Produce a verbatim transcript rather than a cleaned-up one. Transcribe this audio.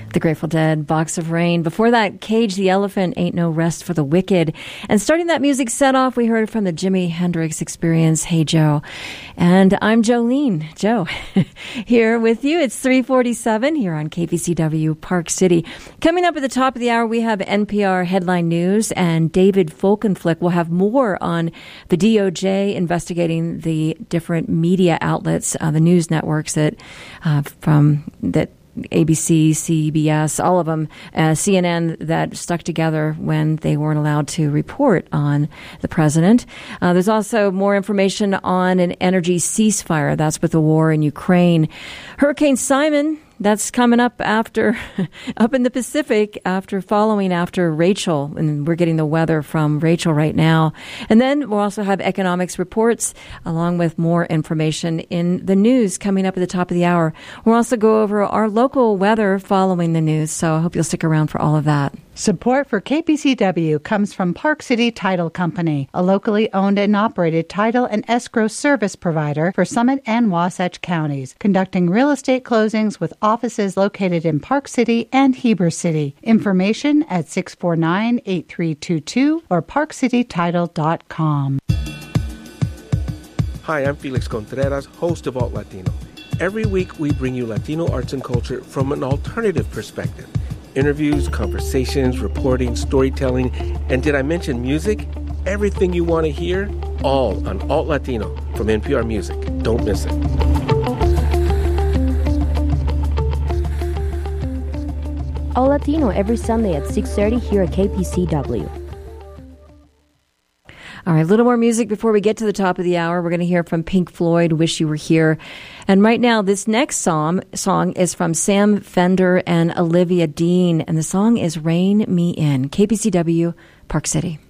The Grateful Dead, Box of Rain. Before that, Cage the Elephant, Ain't No Rest for the Wicked. And starting that music set off, we heard from the Jimi Hendrix Experience, Hey Joe. And I'm Jolene, Joe, here with you. It's three forty-seven here on K P C W Park City. Coming up at the top of the hour, we have N P R Headline News, and David Folkenflik will have more on the D O J investigating the different media outlets, uh, the news networks that uh, from that A B C, C B S, all of them, uh, C N N, that stuck together when they weren't allowed to report on the president. Uh, there's also more information on an energy ceasefire. That's with the war in Ukraine. Hurricane Simon, that's coming up after, up in the Pacific, after following after Rachel. And we're getting the weather from Rachel right now. And then we'll also have economics reports along with more information in the news coming up at the top of the hour. We'll also go over our local weather following the news. So I hope you'll stick around for all of that. Support for K P C W comes from Park City Title Company, a locally owned and operated title and escrow service provider for Summit and Wasatch counties, conducting real estate closings with offices located in Park City and Heber City. Information at six four nine, eight three two two or park city title dot com. Hi, I'm Felix Contreras, host of Alt Latino. Every week we bring you Latino arts and culture from an alternative perspective. Interviews, conversations, reporting, storytelling, and did I mention music? Everything you want to hear, all on Alt Latino from N P R Music. Don't miss it. Alt Latino every Sunday at six thirty here at K P C W. All right, a little more music before we get to the top of the hour. We're going to hear from Pink Floyd, Wish You Were Here. And right now, this next song, song is from Sam Fender and Olivia Dean, and the song is Rain Me In. K P C W, Park City.